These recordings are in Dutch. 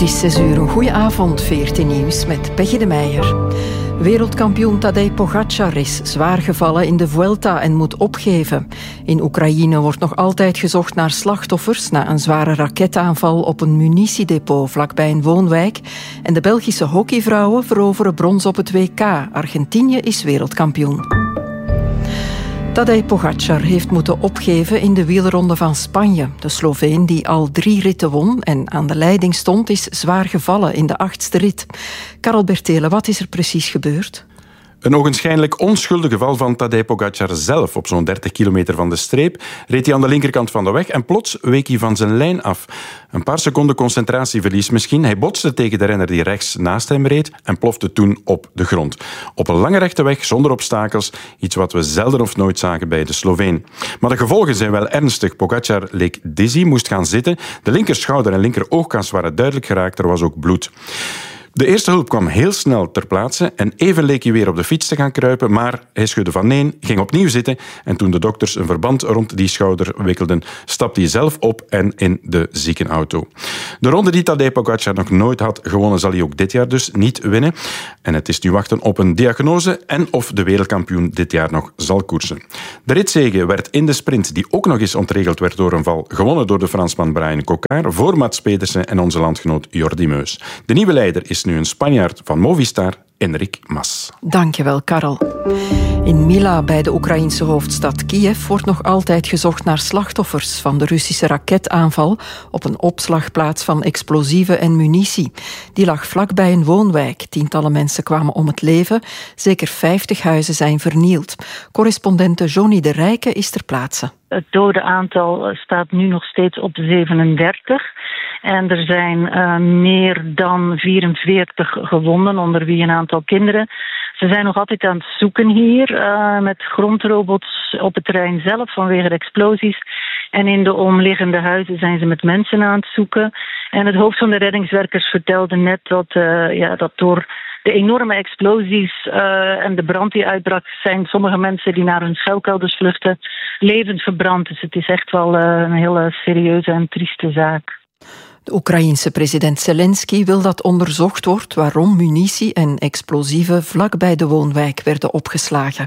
is 6 uur. Een goeie avond, VRT Nieuws met Peggy de Meijer. Wereldkampioen Tadej Pogačar is zwaar gevallen in de Vuelta en moet opgeven. In Oekraïne wordt nog altijd gezocht naar slachtoffers na een zware raketaanval op een munitiedepot vlakbij een woonwijk. En de Belgische hockeyvrouwen veroveren brons op het WK. Argentinië is wereldkampioen. Tadej Pogačar heeft moeten opgeven in de wielronde van Spanje. De Sloveen, die al 3 ritten won en aan de leiding stond, is zwaar gevallen in de 8e rit. Karel Bertele, wat is er precies gebeurd? Een ogenschijnlijk onschuldig geval van Tadej Pogačar zelf. Op zo'n 30 kilometer van de streep reed hij aan de linkerkant van de weg en plots week hij van zijn lijn af. Een paar seconden concentratieverlies misschien. Hij botste tegen de renner die rechts naast hem reed en plofte toen op de grond. Op een lange rechte weg, zonder obstakels. Iets wat we zelden of nooit zagen bij de Sloveen. Maar de gevolgen zijn wel ernstig. Pogačar leek dizzy, moest gaan zitten. De linkerschouder en linkeroogkas waren duidelijk geraakt. Er was ook bloed. De eerste hulp kwam heel snel ter plaatse en even leek hij weer op de fiets te gaan kruipen, maar hij schudde van nee, ging opnieuw zitten en toen de dokters een verband rond die schouder wikkelden, stapte hij zelf op en in de ziekenauto. De ronde die Tadej Pogačar nog nooit had gewonnen, zal hij ook dit jaar dus niet winnen. En het is nu wachten op een diagnose en of de wereldkampioen dit jaar nog zal koersen. De ritzege werd in de sprint, die ook nog eens ontregeld werd door een val, gewonnen door de Fransman Bryan Coquard voor Mats Pedersen en onze landgenoot Jordi Meus. De nieuwe leider is nu een Spanjaard van Movistar, Enric Mas. Dankjewel, Karel. In Mila, bij de Oekraïnse hoofdstad Kiev, wordt nog altijd gezocht naar slachtoffers van de Russische raketaanval op een opslagplaats van explosieven en munitie. Die lag vlakbij een woonwijk. Tientallen mensen kwamen om het leven. Zeker 50 huizen zijn vernield. Correspondente Johnny de Rijke is ter plaatse. Het dodenaantal staat nu nog steeds op 37. En er zijn meer dan 44 gewonden, onder wie een aantal kinderen. Ze zijn nog altijd aan het zoeken hier met grondrobots op het terrein zelf vanwege de explosies. En in de omliggende huizen zijn ze met mensen aan het zoeken. En het hoofd van de reddingswerkers vertelde net dat door de enorme explosies en de brand die uitbrak, zijn sommige mensen die naar hun schuilkelders vluchten levend verbrand. Dus het is echt wel een hele serieuze en trieste zaak. De Oekraïense president Zelensky wil dat onderzocht wordt waarom munitie en explosieven vlakbij de woonwijk werden opgeslagen.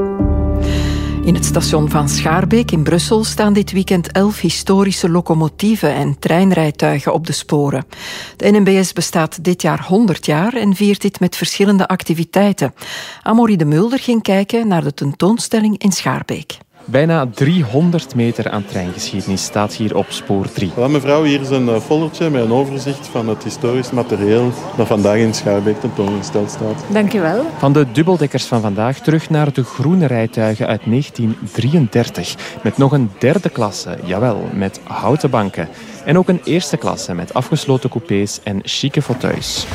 In het station van Schaarbeek in Brussel staan dit weekend 11 historische locomotieven en treinrijtuigen op de sporen. De NMBS bestaat dit jaar 100 jaar en viert dit met verschillende activiteiten. Amaury de Mulder ging kijken naar de tentoonstelling in Schaarbeek. Bijna 300 meter aan treingeschiedenis staat hier op spoor 3. Voilà, mevrouw, hier is een foldertje met een overzicht van het historisch materieel dat vandaag in Schaarbeek tentoongesteld staat. Dank je wel. Van de dubbeldekkers van vandaag terug naar de groene rijtuigen uit 1933. Met nog een 3e klasse, jawel, met houten banken. En ook een 1e klasse met afgesloten coupés en chique fauteuils.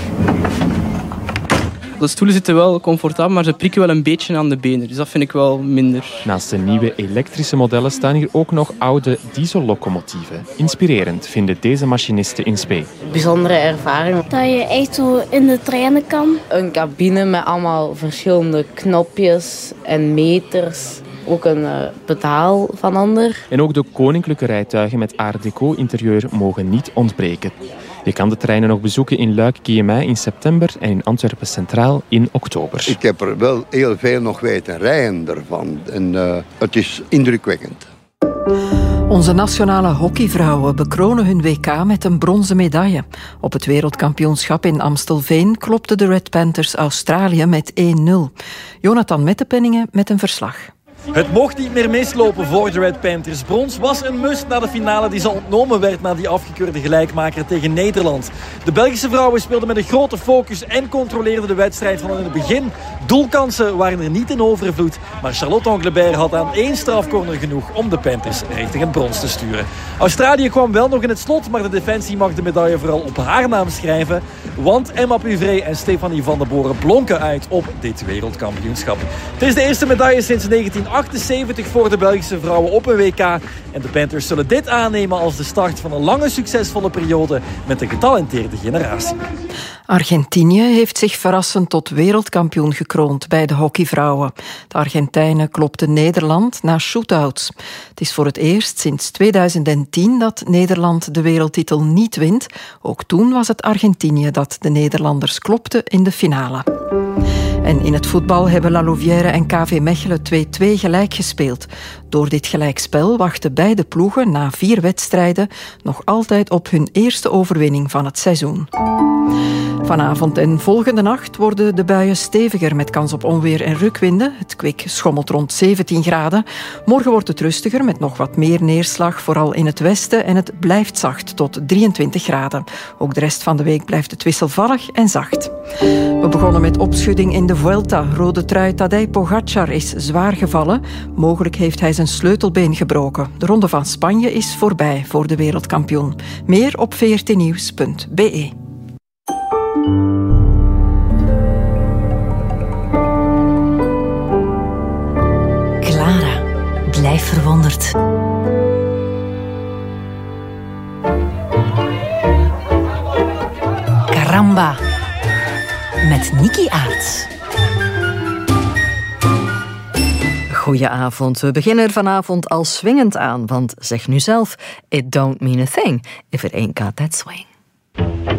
De stoelen zitten wel comfortabel, maar ze prikken wel een beetje aan de benen. Dus dat vind ik wel minder. Naast de nieuwe elektrische modellen staan hier ook nog oude diesellocomotieven. Inspirerend vinden deze machinisten in spe. Bijzondere ervaring. Dat je echt zo in de treinen kan. Een cabine met allemaal verschillende knopjes en meters. Ook een pedaal van ander. En ook de koninklijke rijtuigen met art deco interieur mogen niet ontbreken. Je kan de treinen nog bezoeken in Luik-Kiemij in september en in Antwerpen Centraal in oktober. Ik heb er wel heel veel nog weten rijden ervan. En het is indrukwekkend. Onze nationale hockeyvrouwen bekronen hun WK met een bronzen medaille. Op het wereldkampioenschap in Amstelveen klopten de Red Panthers Australië met 1-0. Jonathan Mettepenningen met een verslag. Het mocht niet meer mislopen voor de Red Panthers. Brons was een must na de finale die ze ontnomen werd na die afgekeurde gelijkmaker tegen Nederland. De Belgische vrouwen speelden met een grote focus en controleerden de wedstrijd van in het begin. Doelkansen waren er niet in overvloed, maar Charlotte Anglebert had aan 1 strafcorner genoeg om de Panthers richting het brons te sturen. Australië kwam wel nog in het slot, maar de defensie mag de medaille vooral op haar naam schrijven. Want Emma Puvré en Stefanie van den Boren blonken uit op dit wereldkampioenschap. Het is de eerste medaille sinds 1998 78 voor de Belgische vrouwen op een WK. En de Panthers zullen dit aannemen als de start van een lange succesvolle periode met een getalenteerde generatie. Argentinië heeft zich verrassend tot wereldkampioen gekroond bij de hockeyvrouwen. De Argentijnen klopten Nederland na shootouts. Het is voor het eerst sinds 2010 dat Nederland de wereldtitel niet wint. Ook toen was het Argentinië dat de Nederlanders klopte in de finale. En in het voetbal hebben La Louvière en KV Mechelen 2-2 gelijk gespeeld. Door dit gelijkspel wachten beide ploegen na 4 wedstrijden nog altijd op hun eerste overwinning van het seizoen. Vanavond en volgende nacht worden de buien steviger met kans op onweer en rukwinden. Het kwik schommelt rond 17 graden. Morgen wordt het rustiger met nog wat meer neerslag, vooral in het westen. En het blijft zacht tot 23 graden. Ook de rest van de week blijft het wisselvallig en zacht. We begonnen met opschudding in de Vuelta. Rode trui Tadej Pogačar is zwaar gevallen. Mogelijk heeft hij zijn sleutelbeen gebroken. De Ronde van Spanje is voorbij voor de wereldkampioen. Meer op vrtnieuws.be. Clara, blijf verwonderd. Caramba, met Nikki Aerts. Goedenavond. We beginnen er vanavond al swingend aan, want zeg nu zelf, it don't mean a thing if it ain't got that swing.